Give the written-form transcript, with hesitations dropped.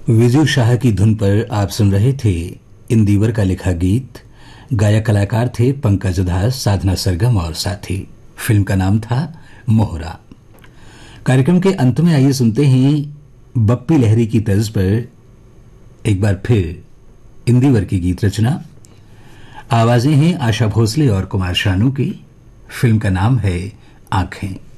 विजू शाह की धुन पर आप सुन रहे थे इंदिवर का लिखा गीत। गायक कलाकार थे पंकज उधास, साधना सरगम और साथी। फिल्म का नाम था मोहरा। कार्यक्रम के अंत में आइए सुनते हैं बप्पी लहरी की तर्ज पर एक बार फिर इंदिवर की गीत रचना। आवाजें हैं आशा भोसले और कुमार शानू की। फिल्म का नाम है आंखें।